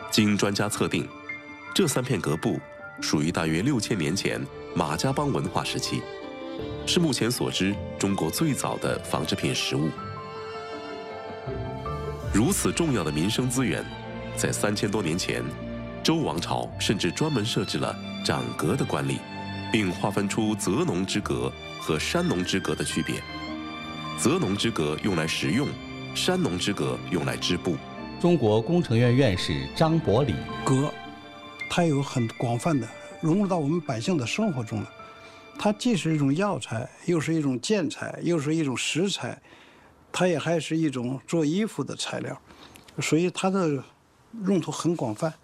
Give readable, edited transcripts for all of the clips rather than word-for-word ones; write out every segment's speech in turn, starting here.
经专家测定，这3片革布属于大约6000年前马家浜文化时期，是目前所知中国最早的纺织品实物。如此重要的民生资源，在3000多年前，周王朝甚至专门设置了掌革的官吏，并划分出泽农之革和山农之革的区别。泽农之革用来食用，山农之革用来织布。 中国工程院院士张伯礼， 革，它有很广泛的融入到我们百姓的生活中了。它既是一种药材，又是一种建材，又是一种食材，它也还是一种做衣服的材料，所以它的用途很广泛。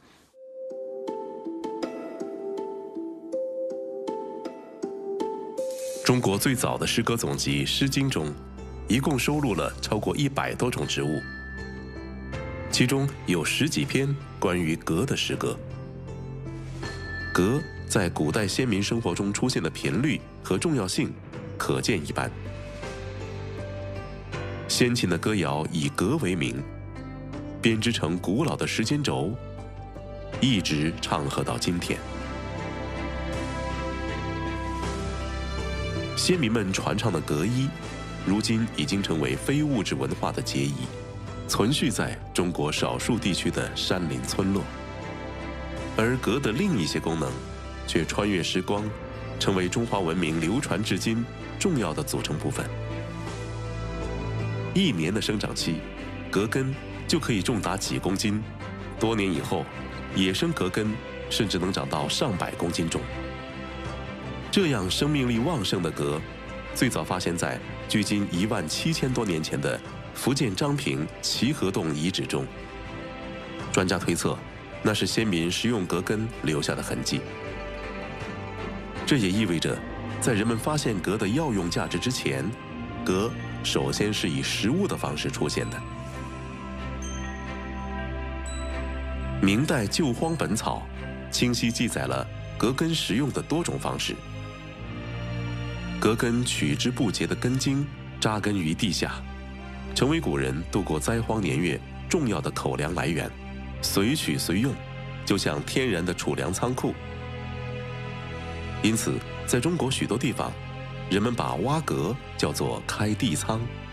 中国最早的诗歌总集《诗经》中，一共收录了超过100多种植物，其中有10几篇关于革的诗歌。革在古代先民生活中出现的频率和重要性，可见一斑。先秦的歌谣以革为名，编织成古老的时间轴，一直唱和到今天。先民们传唱的革衣，如今已经成为非物质文化的结遗，存续在中国少数地区的山林村落。而革的另一些功能，却穿越时光，成为中华文明流传至今重要的组成部分。1年的生长期，革根就可以重达几公斤，多年以后，野生革根甚至能长到上百公斤重。这样生命力旺盛的革，最早发现在距今17000多年前的福建漳平齐河洞遗址中。专家推测，那是先民食用革根留下的痕迹。这也意味着，在人们发现革的药用价值之前，革首先是以食物的方式出现的。明代《救荒本草》清晰记载了革根食用的多种方式。革根取之不竭的根茎扎根于地下，成为古人度过灾荒年月重要的口粮来源，随取随用，就像天然的储粮仓库。因此，在中国许多地方，人们把挖革叫做开地仓。